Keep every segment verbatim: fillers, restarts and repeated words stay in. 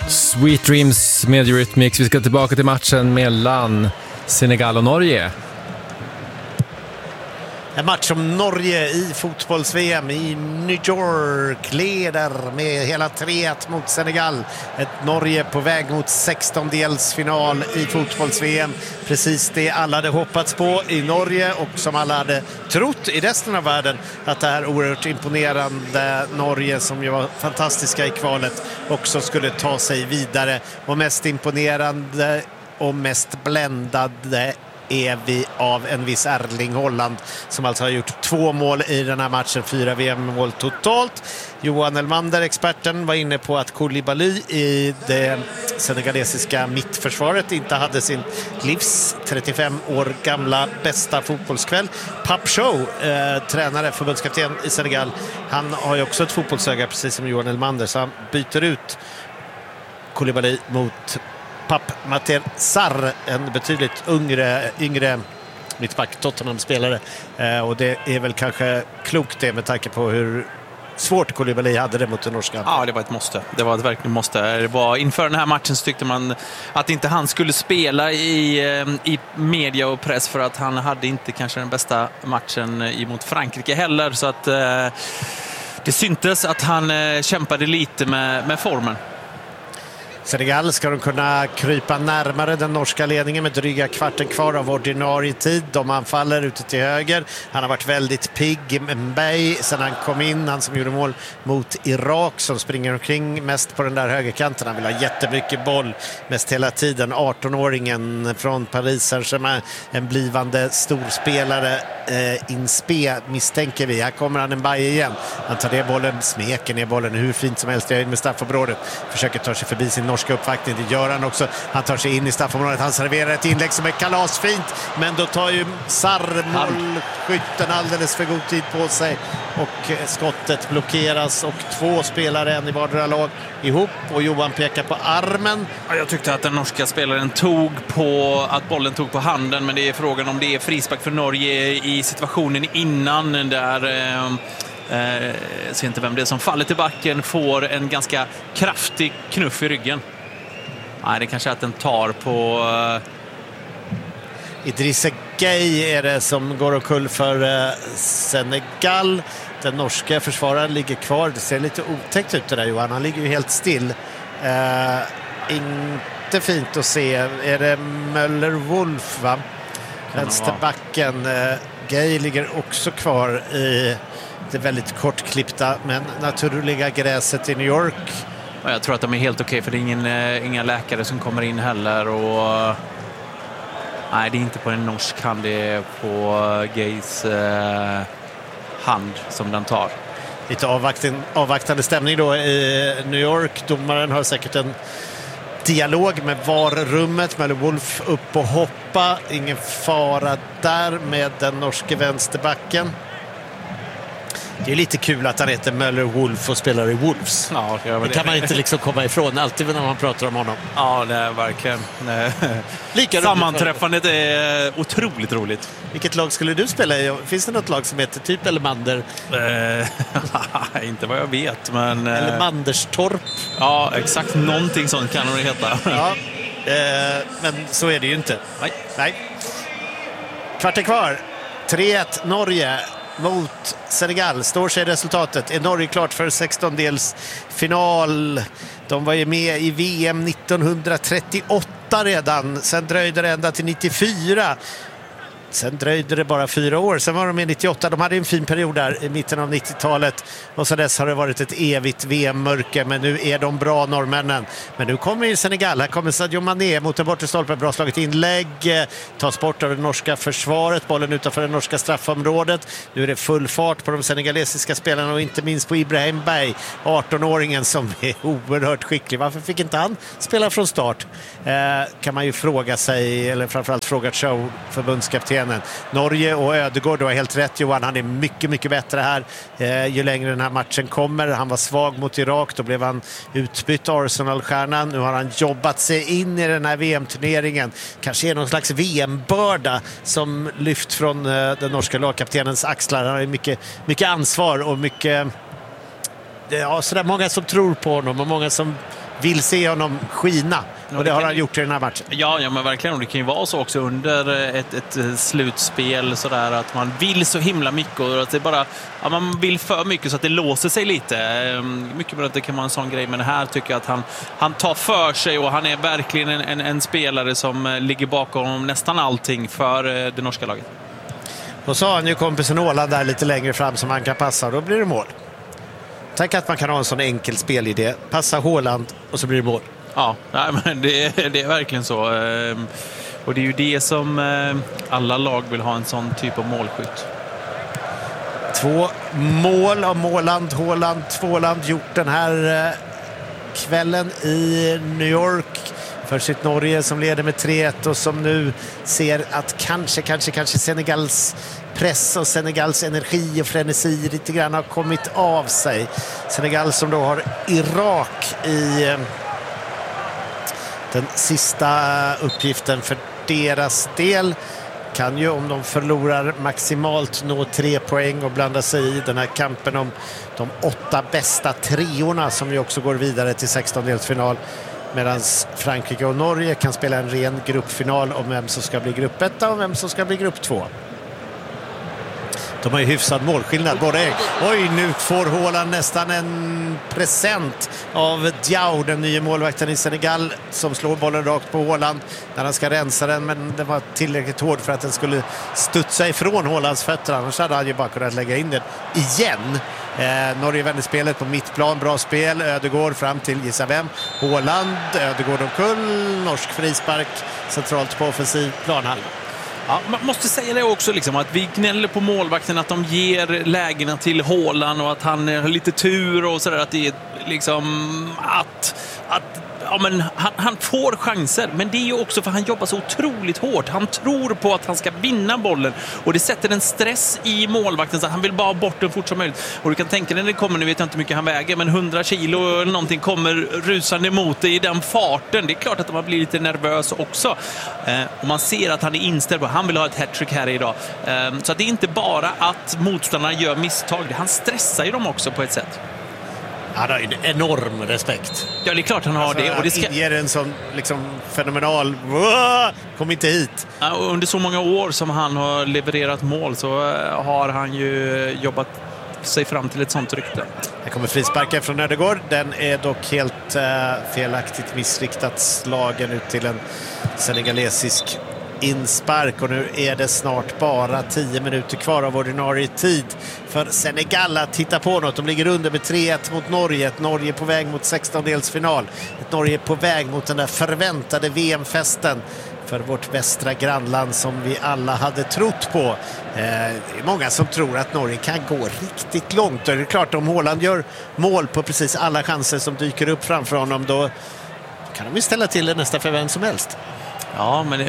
Sweet Dreams med Eurythmics. Vi ska tillbaka till matchen mellan Senegal och Norge. En match som Norge i fotbolls-V M i New York leder med hela tre ett mot Senegal. Ett Norge på väg mot sextondelsfinal i fotbolls-V M. Precis det alla hade hoppats på i Norge och som alla hade trott i resten av världen, att det här oerhört imponerande Norge, som ju var fantastiska i kvalet, också skulle ta sig vidare. Och mest imponerande och mest bländade är vi av en viss Erling Haaland, som alltså har gjort två mål i den här matchen, fyra V M-mål totalt. Johan Elmander, experten, var inne på att Koulibaly i det senegalesiska mittförsvaret inte hade sin livs trettiofem år gamla bästa fotbollskväll. Pape Thiaw, eh, tränare, förbundskapten i Senegal, han har ju också ett fotbollsöga precis som Johan Elmander, så han byter ut Koulibaly mot Pape Matar Sarr, en betydligt yngre, yngre mittback, Tottenham-spelare. Eh, och det är väl kanske klokt det, med tanke på hur svårt Koulibaly hade det mot den norska. Ja, det var ett måste. Det var ett verkligen måste. Det var, inför den här matchen så tyckte man att inte han skulle spela i, i media och press, för att han hade inte kanske den bästa matchen emot Frankrike heller. Så att eh, det syntes att han eh, kämpade lite med, med formen. Senegal ska de kunna krypa närmare den norska ledningen med dryga kvarten kvar av ordinarie tid. De anfaller ute till höger. Han har varit väldigt pigg, Mbaye, sen han kom in, han som gjorde mål mot Irak, som springer omkring mest på den där högerkanten. Han vill ha jättemycket boll mest hela tiden. arton-åringen från Paris Saint-Germain, en blivande storspelare, eh, inspe misstänker vi. Här kommer han Mbaye igen. Han tar ner bollen, smeker ner bollen hur fint som helst med straffområdet. Försöker ta sig förbi sin norska uppvaktning. Det gör han också. Han tar sig in i straffområdet. Han serverar ett inlägg som är kalasfint. Men då tar ju Sarr, målskytten, alldeles för god tid på sig. Och skottet blockeras. Och två spelare, en i vardera lag, ihop. Och Johan pekar på armen. Jag tyckte att den norska spelaren tog på, att bollen tog på handen. Men det är frågan om det är frispark för Norge i situationen innan, där eh, eh, ser inte vem det är som faller till backen, får en ganska kraftig knuff i ryggen. Nej, det kanske är att den tar på... Uh... Idrissa Gueye är det som går omkull för uh, Senegal. Den norska försvararen ligger kvar. Det ser lite otäckt ut det där, Johan. Han ligger ju helt still. Uh, inte fint att se. Är det Möller-Wolf, va? Vänsterbacken. Uh, Gueye ligger också kvar i det väldigt kortklippta men naturliga gräset i New York. Jag tror att de är helt okej, för det är ingen, inga läkare som kommer in heller. Och nej, det är inte på en norsk hand, det är på Gueyes eh, hand som den tar. Lite avvaktan, avvaktande stämning då i New York. Domaren har säkert en dialog med V A R-rummet. Med Wolf upp och hoppa. Ingen fara där med den norske vänsterbacken. Det är lite kul att han heter Möller-Wolf och spelar i Wolves. Ja, det, det kan man inte liksom komma ifrån alltid när man pratar om honom. Ja, det är verkligen. Lika sammanträffandet är otroligt roligt. Vilket lag skulle du spela i? Finns det något lag som heter typ Elmander? Eh, inte vad jag vet, men... Eller Manderstorp. Ja, exakt. Någonting sånt kan det heta. Ja, eh, men så är det ju inte. Nej. Nej. Kvart är kvar. tre ett Norge mot Senegal. Står sig resultatet. Är Norge klart för sextondelsfinal? De var ju med i V M nittonhundratrettioåtta redan. Sen dröjde det ända till nittiofyra. Sen dröjde det bara fyra år. Sen var de med nittioåtta. De hade en fin period där i mitten av nittiotalet. Och så dess har det varit ett evigt V M-mörker. Men nu är de bra, norrmännen. Men nu kommer ju Senegal. Här kommer Sadio Mané mot en bortre stolpe. Bra slaget inlägg. Tas bort av det norska försvaret. Bollen utanför det norska straffområdet. Nu är det full fart på de senegalesiska spelarna. Och inte minst på Ibrahim Bey, arton-åringen som är oerhört skicklig. Varför fick inte han spela från start? Eh, kan man ju fråga sig. Eller framförallt fråga Thiaw, förbundskapten. Norge och Ödegård, du har helt rätt, Johan, han är mycket mycket bättre här eh, ju längre den här matchen kommer. Han var svag mot Irak, då blev han utbytt Arsenal-stjärnan. Nu har han jobbat sig in i den här V M-turneringen. Kanske är någon slags V M-börda som lyft från eh, den norska lagkaptenens axlar. Han har mycket, mycket ansvar och mycket, ja, sådär många som tror på honom och många som vill se honom skina. Ja, och det, det har kan han ju... gjort i den här matchen. Ja, ja, men verkligen. Och det kan ju vara så också under ett, ett slutspel sådär, att man vill så himla mycket och att det bara, ja, man vill för mycket så att det låser sig lite. Mycket med att det kan vara en sån grej, men här tycker jag att han, han tar för sig och han är verkligen en, en, en spelare som ligger bakom nästan allting för det norska laget. Och så har han ju kompisen Åland där lite längre fram som han kan passa, och då blir det mål. Tänk att man kan ha en sån enkel spelidé. Passa Håland och så blir det mål. Ja, nej, men det, det är verkligen så. Och det är ju det som alla lag vill ha, en sån typ av målskytt. Två mål av Måland, Håland, Tvåland gjort den här kvällen i New York för sitt Norge som leder med tre ett och som nu ser att kanske, kanske, kanske Senegals press och Senegals energi och frenesi lite grann har kommit av sig. Senegal som då har Irak i den sista uppgiften för deras del, kan ju om de förlorar maximalt nå tre poäng och blanda sig i den här kampen om de åtta bästa treorna som ju också går vidare till sextondelsfinal, medan Frankrike och Norge kan spela en ren gruppfinal om vem som ska bli grupp ett och vem som ska bli grupp två. De har ju hyfsad målskillnad. Både, oj, nu får Håland nästan en present av Diaw, den nya målvakten i Senegal, som slår bollen rakt på Håland när han ska rensa den, men den var tillräckligt hård för att den skulle studsa ifrån Hålands fötter. Annars hade han ju bara kunnat lägga in den igen. Eh, Norge vänder spelet på mittplan, bra spel. Ödegård fram till gissa vem. Håland, Ödegård och kull. Norsk frispark centralt på offensiv planhalva. Ja, man måste säga det också, liksom, att vi gnäller på målvakten att de ger lägena till Håland och att han har lite tur och sådär, att det är liksom att, att ja, men han, han får chanser, men det är ju också för han jobbar så otroligt hårt. Han tror på att han ska vinna bollen och det sätter en stress i målvakten så att han vill bara ha bort den fort som möjligt. Och du kan tänka dig när det kommer, nu vet jag inte hur mycket han väger, men hundra kilo eller någonting kommer rusande emot det i den farten. Det är klart att man blir lite nervös också. Eh, och man ser att han är inställd på att han vill ha ett hattrick här idag. Eh, så att det är inte bara att motståndarna gör misstag, han stressar ju dem också på ett sätt. Han har en enorm respekt. Ja, det är klart han har alltså, det. Och det ska... ger en sån liksom fenomenal... Kom inte hit. Ja, under så många år som han har levererat mål så har han ju jobbat sig fram till ett sånt rykte. Här kommer frisparken från Ödegård. Den är dock helt uh, felaktigt missriktat, slagen ut till en senegalesisk inspark, och nu är det snart bara tio minuter kvar av ordinarie tid för Senegal att titta på något. De ligger under med tre ett mot Norge. Ett Norge på väg mot sextondelsfinal. Ett Norge på väg mot den där förväntade V M-festen för vårt västra grannland som vi alla hade trott på. Eh, det är många som tror att Norge kan gå riktigt långt. Och det är klart, om Håland gör mål på precis alla chanser som dyker upp framför honom, då kan de ju ställa till det nästa för vem som helst. Ja, men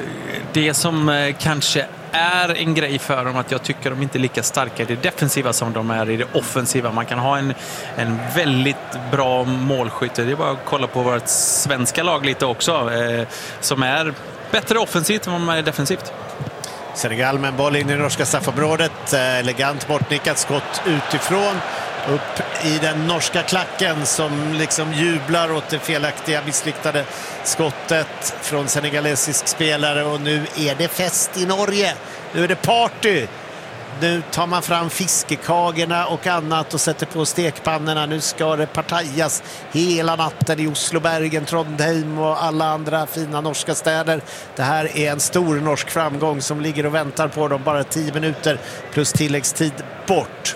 det som kanske är en grej för dem, att jag tycker de inte är lika starka i det defensiva som de är i det offensiva. Man kan ha en, en väldigt bra målskytte. Det är bara att kolla på vårt svenska lag lite också, eh, som är bättre offensivt än vad man är defensivt. Senegal med en boll in i det norska straffområdet. Elegant bortnickat skott utifrån. Upp i den norska klacken som liksom jublar åt det felaktiga misslyckade skottet från senegalesisk spelare. Och nu är det fest i Norge. Nu är det party. Nu tar man fram fiskekagerna och annat och sätter på stekpannorna. Nu ska det partajas hela natten i Oslo, Bergen, Trondheim och alla andra fina norska städer. Det här är en stor norsk framgång som ligger och väntar på dem. Bara tio minuter plus tilläggstid bort.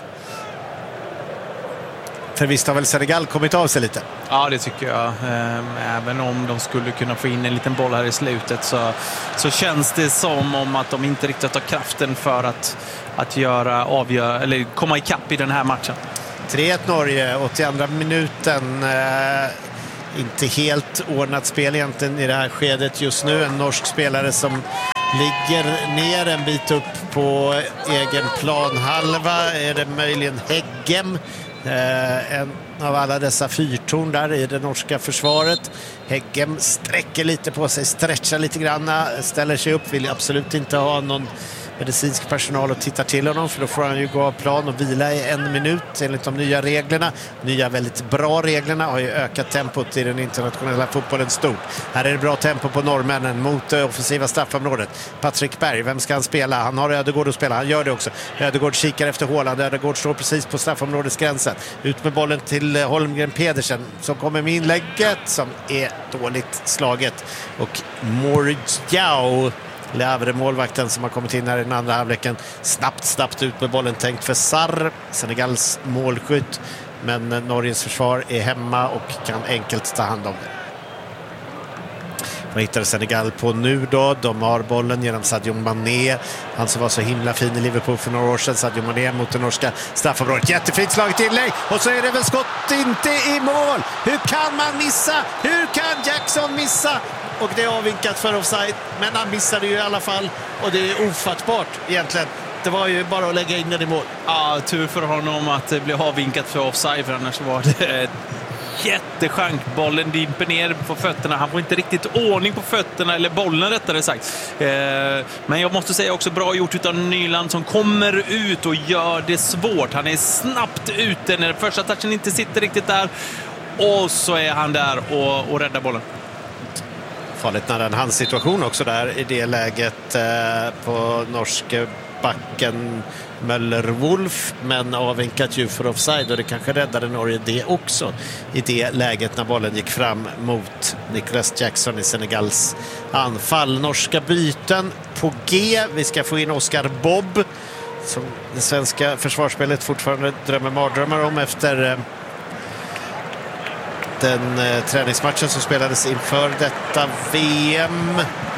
För visst har väl Senegal kommit av sig lite? Ja, det tycker jag. Även om de skulle kunna få in en liten boll här i slutet så, så känns det som om att de inte riktigt har kraften för att, att göra, avgöra, eller komma ikapp i den här matchen. tre ett Norge, åttioandra minuten. Eh, inte helt ordnat spel egentligen i det här skedet just nu. En norsk spelare som ligger ner en bit upp på egen planhalva. Är det möjligen Heggem? Eh, en av alla dessa fyrtorn där i det norska försvaret. Heggem sträcker lite på sig, stretchar lite grann, ställer sig upp, vill absolut inte ha någon medicinsk personal och tittar till honom, för då får han ju gå av plan och vila i en minut enligt de nya reglerna. Nya väldigt bra reglerna har ju ökat tempot i den internationella fotbollen stort. Här är det bra tempo på norrmännen mot det offensiva straffområdet. Patrik Berg, vem ska han spela? Han har Ödegård att spela, han gör det också. Ödegård kikar efter Haaland, Ödegård står precis på straffområdesgränsen. Ut med bollen till Holmgren Pedersen som kommer med inlägget som är dåligt slaget. Och Mordiao, Lavre, målvakten som har kommit in här i den andra halvleken, snabbt, snabbt ut med bollen, tänkt för Sarr, Senegals målskytt. Men Norges försvar är hemma och kan enkelt ta hand om det. Man hittar Senegal på nu då. De har bollen genom Sadio Mané. Han som var så himla fin i Liverpool för några år sedan. Sadio Mané mot det norska straffområdet. Jättefint slaget inlägg. Och så är det väl skott inte i mål. Hur kan man missa? Hur kan Jackson missa? Och det är avvinkat för offside. Men han missade ju i alla fall. Och det är ofattbart egentligen. Det var ju bara att lägga in den i mål. Ja, tur för honom att det blev avvinkat för offside. För annars var det jättechank. Bollen dimper ner på fötterna. Han får inte riktigt ordning på fötterna, eller bollen rättare sagt. Eh, men jag måste säga också bra gjort utav Nyland som kommer ut och gör det svårt. Han är snabbt ute när första touchen inte sitter riktigt där. Och så är han där och, och räddar bollen. Farligt när en handsituation också där i det läget eh, på norska backen Möller-Wolf, men avvinkat ju för offside, och det kanske räddade Norge det också i det läget när bollen gick fram mot Nicholas Jackson i Senegals anfall. Norska byten på G. Vi ska få in Oscar Bob som det svenska försvarsspelet fortfarande drömmer mardrömmar om efter eh, den eh, träningsmatchen som spelades inför detta V M.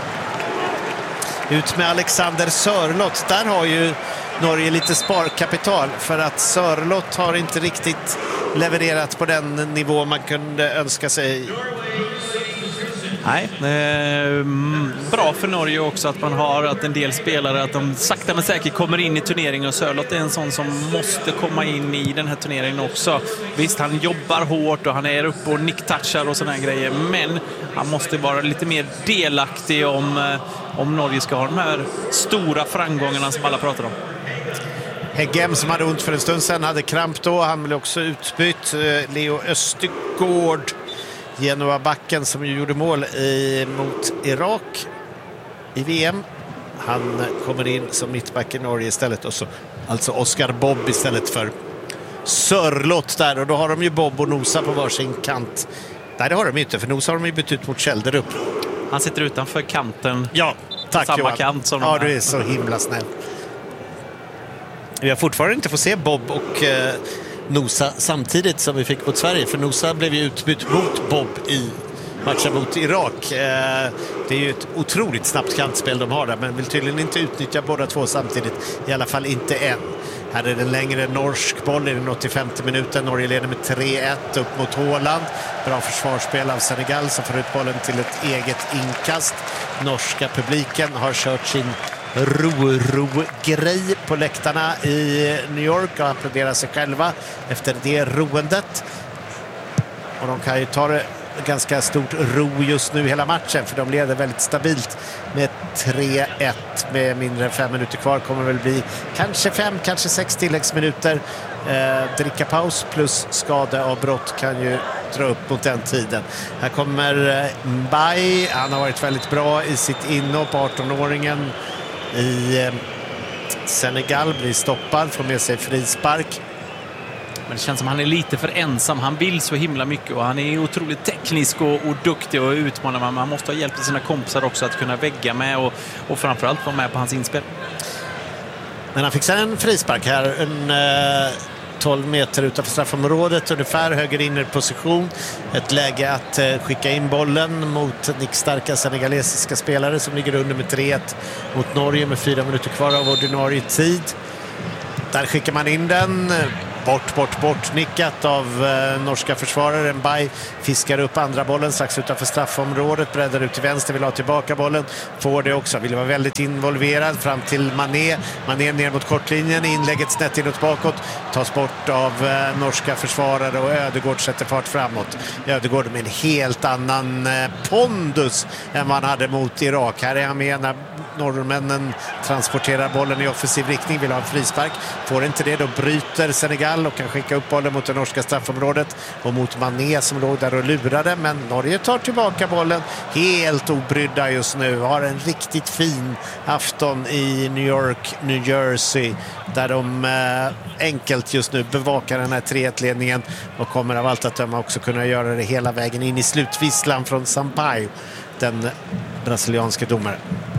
Ut med Alexander Sörloth. Där har ju Norge lite sparkapital, för att Sörloth har inte riktigt levererat på den nivå man kunde önska sig. Nej, eh, bra för Norge också att man har att en del spelare, att de sakta men säkert kommer in i turneringen, och Sörloth är en sån som måste komma in i den här turneringen också. Visst, han jobbar hårt och han är uppe och nicktouchar och sådana grejer, men han måste vara lite mer delaktig om, om Norge ska ha de här stora framgångarna som alla pratar om. Heggem som hade ont för en stund sedan hade kramp då, han blev också utbytt. Leo Östergård, Genoa-backen som ju gjorde mål i, mot Irak i V M. Han kommer in som mittback i Norge istället. Och så, alltså Oscar Bob istället för Sörloth där. Och då har de ju Bob och Nosa på varsin kant. Nej, det har de inte, för Nosa har de ju bytt ut mot Kälderup. Han sitter utanför kanten. Ja, tack samma Johan. Kant som ja, du är så himla snäll. Vi har fortfarande inte fått se Bob och eh, Nosa samtidigt som vi fick mot Sverige, för Nosa blev ju utbytt mot Bob i matchen mot Irak. Eh, det är ju ett otroligt snabbt kantspel de har där, men vill tydligen inte utnyttja båda två samtidigt, i alla fall inte än. Här är den längre norsk boll i den åttiofemte minuten. Norge leder med tre ett upp mot Haaland. Bra försvarsspel av Senegal som får ut bollen till ett eget inkast. Norska publiken har kört sin ro-ro-grej på läktarna i New York och applåderar sig själva efter det roendet. Och de kan ju ta det ganska stort ro just nu hela matchen, för de leder väldigt stabilt med tre ett med mindre än fem minuter kvar. Kommer väl bli kanske fem, kanske sex tilläggsminuter. Eh, dricka paus plus skadeavbrott kan ju dra upp mot den tiden. Här kommer eh, Mbaye. Han har varit väldigt bra i sitt inhopp. arton-åringen i eh, Senegal blir stoppad, får med sig frispark. Men det känns som han är lite för ensam. Han vill så himla mycket och han är otroligt teknisk och, och duktig och utmanar. Man, man måste ha hjälp till sina kompisar också att kunna vägga med och, och framförallt vara med på hans inspel. Men han fick sen en frispark här. En eh, tolv meter utanför straffområdet. Ungefär höger inner position. Ett läge att eh, skicka in bollen mot nickstarka senegalesiska spelare som ligger under med tre ett mot Norge med fyra minuter kvar av ordinarie tid. Där skickar man in den. Bort, bort, bort. Nickat av eh, norska försvararen. Mbaye fiskar upp andra bollen strax utanför straffområdet. Breddar ut till vänster, vill ha tillbaka bollen. Får det också. Vill vara väldigt involverad fram till Mané. Mané ner mot kortlinjen. Inlägget snett inåt bakåt. Tas bort av eh, norska försvarare och Ödegård sätter fart framåt. Ödegård med en helt annan eh, pondus än man hade mot Irak. Här är han med när norrmännen transporterar bollen i offensiv riktning, vill ha en frispark. Får inte det, då bryter Senegal och kan skicka upp bollen mot det norska straffområdet och mot Mané som låg där och lurade. Men Norge tar tillbaka bollen helt obrydda just nu. Har en riktigt fin afton i New York, New Jersey, där de eh, enkelt just nu bevakar den här tre ett-ledningen och kommer av allt att döma också kunna göra det hela vägen in i slutvisslan från Sampaio, den brasilianska domaren.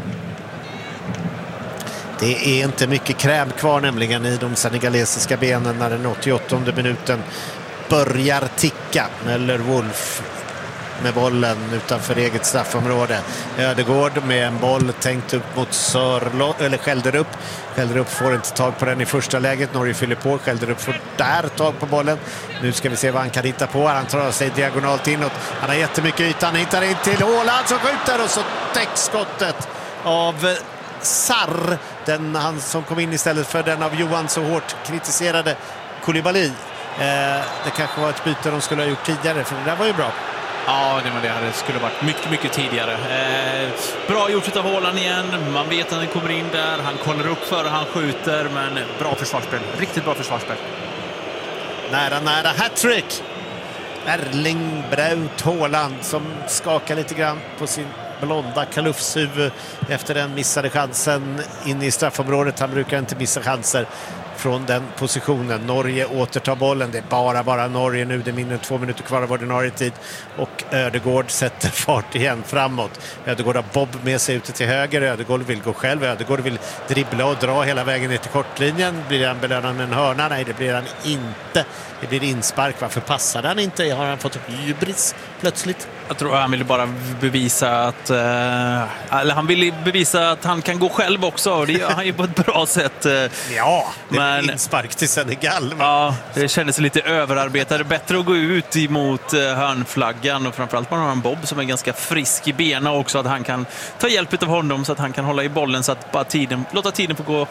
Det är inte mycket kräm kvar nämligen i de senegalesiska benen när den åttioåttonde minuten börjar ticka. Möller Wolf med bollen utanför eget straffområde. Ödegård med en boll tänkt upp mot Sörlott, eller Skälderup. Skälderup får inte tag på den i första läget. Norge fyller på. Skälderup får där tag på bollen. Nu ska vi se vad han kan hitta på. Han tar sig diagonalt inåt. Han har jättemycket yta. Han hittar in till Haaland som skjuter och så täcks skottet av Sarr. Den han som kom in istället för den av Johan så hårt kritiserade Koulibaly. Eh, det kanske var ett byte de skulle ha gjort tidigare, för det där var ju bra. Ja, det, var det. det skulle varit mycket, mycket tidigare. Eh, bra gjort av Haaland igen. Man vet att han kommer in där. Han kollar upp före han skjuter, men bra försvarsspel. Riktigt bra försvarsspel. Nära, nära hattrick. Erling Braut Haaland som skakar lite grann på sin blonda kalufshuvud efter den missade chansen in i straffområdet. Han brukar inte missa chanser från den positionen. Norge återtar bollen. Det är bara bara Norge nu. Det är mindre än två minuter kvar av ordinarie tid. Och Ödegård sätter fart igen framåt. Ödegård har Bob med sig ute till höger. Ödegård vill gå själv. Ödegård vill dribbla och dra hela vägen ner till kortlinjen. Blir han belönad med en hörna? Nej, det blir han inte. Det blir inspark. Varför passade han inte? Har han fått hybris plötsligt? Jag tror han ville bara bevisa att eh, eller han ville bevisa att han kan gå själv också, och det gör han ju på ett bra sätt. Eh. Ja, det Men, blir inspark till Senegal. Ja, det kändes lite överarbetade. Bättre att gå ut emot eh, hörnflaggan, och framförallt man har en Bob som är ganska frisk i benen också, att han kan ta hjälp av honom så att han kan hålla i bollen, så att bara tiden, låta tiden få gå.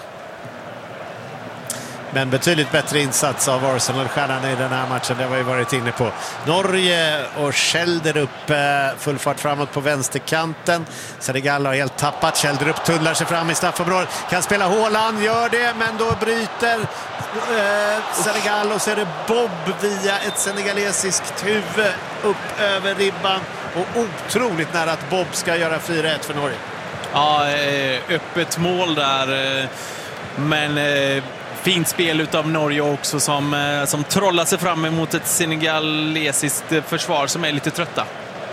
Men betydligt bättre insats av Arsenal-stjärnan i den här matchen, det har vi varit inne på. Norge och Skälderup full fart framåt på vänsterkanten. Senegal har helt tappat. Skälderup tunnlar sig fram i straffområdet. Kan spela Haaland, gör det, men då bryter eh, Senegal, och så är det Bob via ett senegalesiskt huvud upp över ribban. Och otroligt nära att Bob ska göra fyra ett för Norge. Ja, öppet mål där, men fint spel utav Norge också som, som trollar sig fram emot ett senegalesiskt försvar som är lite trötta.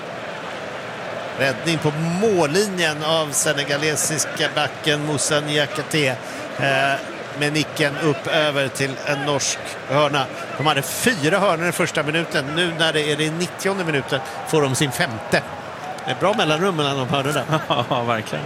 Räddning på mållinjen av senegalesiska backen Moussa Niakhaté eh, med nicken upp över till en norsk hörna. De hade fyra hörnor i första minuten. Nu när det är det nittionde minuten får de sin femte. Det är bra mellanrum mellan de hörnorna. Ja, verkligen.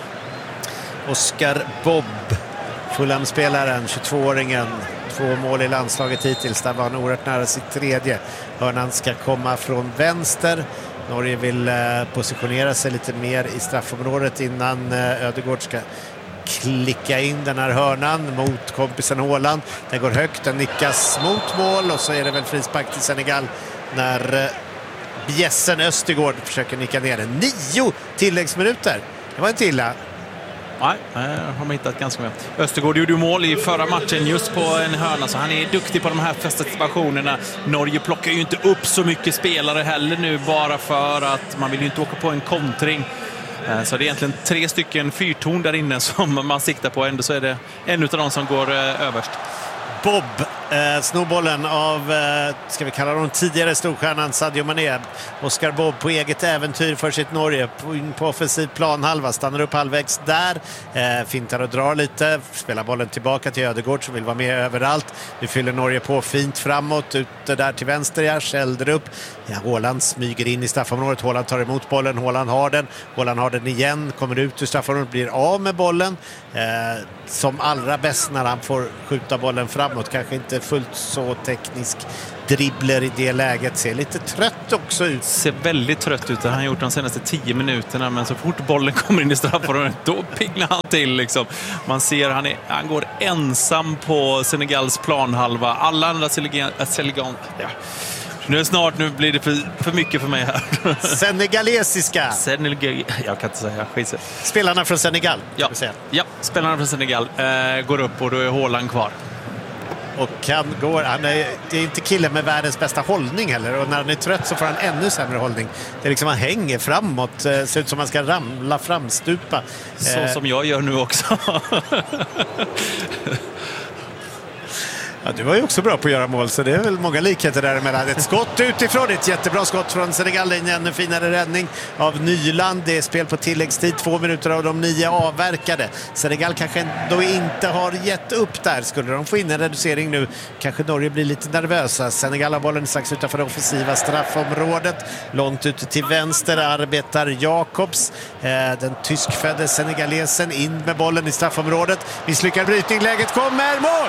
Oscar Bob, Fulham-spelaren, tjugotvååringen, två mål i landslaget hittills. Där var han oerhört nära sitt tredje. Hörnan ska komma från vänster. Norge vill eh, positionera sig lite mer i straffområdet innan eh, Ödegård ska klicka in den här hörnan mot kompisen Haaland. Den går högt, den nickas mot mål, och så är det väl frispark till Senegal när eh, Bjässen Östergård försöker nicka ner den. Nio tilläggsminuter. Det var inte illa. Nej, har man hittat ganska mycket. Östergård gjorde ju mål i förra matchen just på en hörna, så han är duktig på de här fasta situationerna. Norge plockar ju inte upp så mycket spelare heller nu, bara för att man vill ju inte åka på en kontring. Så det är egentligen tre stycken fyrtorn där inne som man siktar på. Ändå så är det en av dem som går överst. Bob, eh, snowbollen av, eh, ska vi kalla dem tidigare storstjärnan Sadio Mané. Oscar Bob på eget äventyr för sitt Norge på, på offensiv planhalva, stannar upp halvvägs där, eh, fintar och drar lite, spelar bollen tillbaka till Ödegård som vill vara med överallt. Nu fyller Norge på fint framåt, ute där till vänster, ja, Skälderup. Ja, Haaland smyger in i straffområdet, Haaland tar emot bollen, Haaland har den, Haaland har den igen, kommer ut ur straffområdet, blir av med bollen, eh, som allra bäst när han får skjuta bollen framåt. Kanske inte fullt så teknisk dribbler i det läget, ser lite trött också ut. Ser väldigt trött ut, det har han gjort de senaste tio minuterna, men så fort bollen kommer in i straffområdet då pigglar han till liksom. Man ser han, är, han går ensam på Senegals planhalva. Alla andra Senegal, Senegal, ja. Nu snart, nu blir det för, för mycket för mig här. Senegalesiska. Senegal, jag kan inte säga, skit. Spelarna från Senegal. Ja, ja, spelarna från Senegal eh, går upp och då är Haaland kvar. Och han går, han är, det är inte killen med världens bästa hållning heller. Och när han är trött så får han ännu sämre hållning. Det är liksom, han hänger framåt. Ser ut som man ska ramla framstupa. Så eh. som jag gör nu också. Ja, du var ju också bra på att göra mål, så det är väl många likheter däremellan. Ett skott utifrån, ett jättebra skott från Senegal. En ännu finare räddning av Nyland. Det är spel på tilläggstid, två minuter av de nio avverkade. Senegal kanske ändå inte har gett upp där. Skulle de få in en reducering nu kanske Norge blir lite nervösa. Senegal har bollen strax utanför det offensiva straffområdet. Långt ute till vänster arbetar Jakobs. Den tyskfödde senegalesen in med bollen i straffområdet. Misslyckad brytning, läget kommer, mål!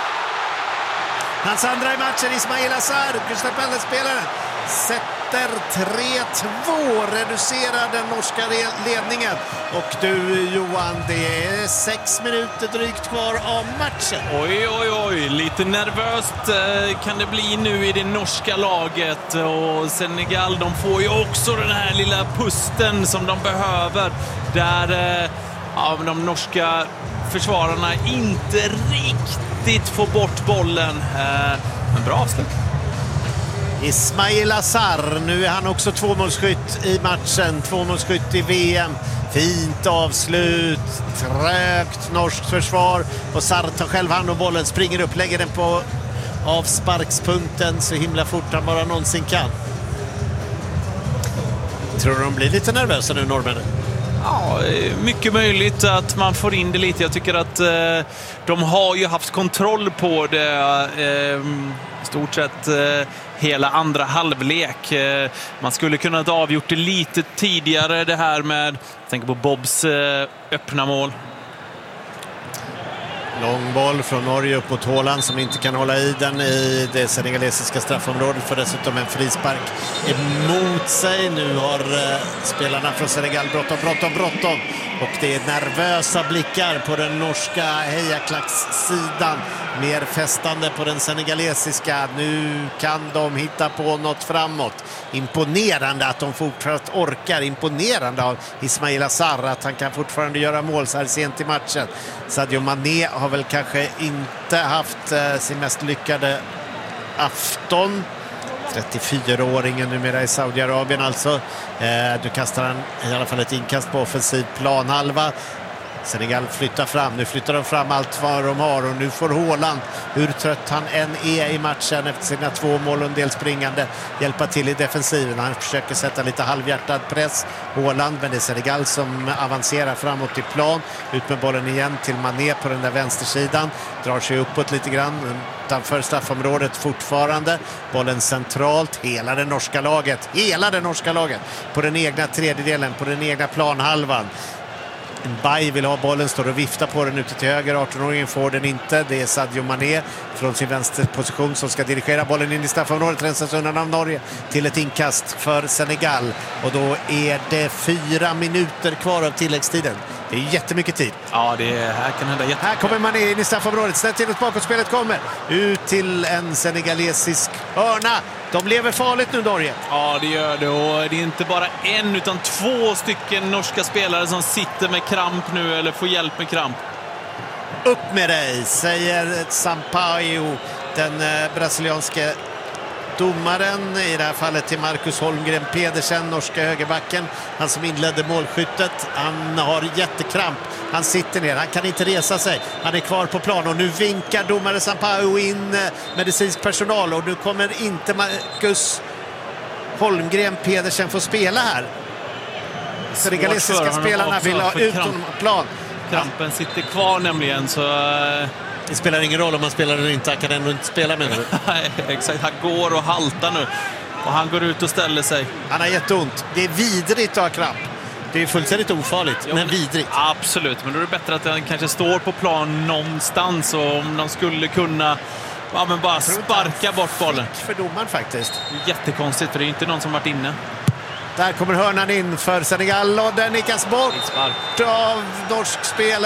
Hans andra i matchen, Ismail Assar, Crystal Palace-spelaren, sätter tre två, reducerar den norska ledningen. Och du Johan, det är sex minuter drygt kvar av matchen. Oj, oj, oj, lite nervöst kan det bli nu i det norska laget. Och Senegal, de får ju också den här lilla pusten som de behöver. Där ja, de norska försvararna inte riktigt får bort bollen. En bra avslut. Ismail Assar, nu är han också tvåmålsskytt i matchen. Tvåmålsskytt i V M. Fint avslut, trögt norskt försvar. Och Sarr tar själv hand om bollen, springer upp, lägger den på avsparkspunkten så himla fort han bara någonsin kan. Tror du de blir lite nervösa nu, norrmännen? Ja, mycket möjligt att man får in det lite. Jag tycker att eh, de har ju haft kontroll på det eh, stort sett eh, hela andra halvlek. Eh, man skulle kunna ha avgjort det lite tidigare, det här med, jag tänker på Bobs eh, öppna mål. Lång boll från Norge upp mot Haaland som inte kan hålla i den i det senegalesiska straffområdet, för dessutom en frispark emot sig. Nu har eh, spelarna från Senegal bråttom, bråttom, bråttom. Och det är nervösa blickar på den norska hejaklackssidan. Mer fästande på den senegalesiska. Nu kan de hitta på något framåt. Imponerande att de fortfarande orkar. Imponerande av Ismail Assar att han kan fortfarande göra mål så här sent i matchen. Sadio Mané har väl kanske inte haft eh, sin mest lyckade afton. trettiofyraåringen numera i Saudiarabien alltså. Eh, du kastar han i alla fall ett inkast på offensiv planhalva. Senegal flyttar fram. Nu flyttar de fram allt vad de har och nu får Haaland, hur trött han än är i matchen efter sina två mål och en del springande, hjälpa till i defensiven. Han försöker sätta lite halvhjärtad press, Haaland, men det är Senegal som avancerar framåt i plan. Ut med bollen igen till Mané på den där vänstersidan. Drar sig uppåt lite grann utanför straffområdet fortfarande. Bollen centralt. Hela det norska laget, hela det norska laget på den egna tredjedelen, på den egna planhalvan. Bay vill ha bollen, står och viftar på den ute till höger. arton-åringen får den inte. Det är Sadio Mané från sin vänsterposition som ska dirigera bollen in i straffområdet. Rensas undan av Norge till ett inkast för Senegal. Och då är det fyra minuter kvar av tilläggstiden. Det är jättemycket tid. Ja, det är, här kan hända jättemycket. Här kommer Mané in i straffområdet. Snett till ett bakåtspelet kommer. Ut till en senegalesisk hörna. De lever farligt nu, Norge. Ja, det gör det. Och det är inte bara en utan två stycken norska spelare som sitter med kramp nu eller får hjälp med kramp. Upp med dig, säger Sampaio, den eh, brasilianske domaren, i det här fallet till Marcus Holmgren Pedersen, norska högerbacken. Han som inledde målskyttet. Han har jättekramp. Han sitter ner, han kan inte resa sig. Han är kvar på plan och nu vinkar domare Sampaio in eh, medicinsk personal. Och nu kommer inte Marcus Holmgren Pedersen få spela här. Så de galesiska spelarna vill ha ut honom på plan. Krampen sitter kvar nämligen, så... Det spelar ingen roll om man spelar eller inte. Han kan ändå inte spela med nu. Exakt, han går och haltar nu. Och han går ut och ställer sig. Han har jätteont. Det är vidrigt att ha kramp. Det är fullständigt ofarligt, ja, men vidrigt. Absolut, men då är det bättre att han kanske står på plan någonstans. Och om de skulle kunna ja, men bara sparka bort bollen. För domaren faktiskt. Jättekonstigt, för det är inte någon som varit inne. Där kommer hörnan in för Senegal och den nickas bort av norsk spelare.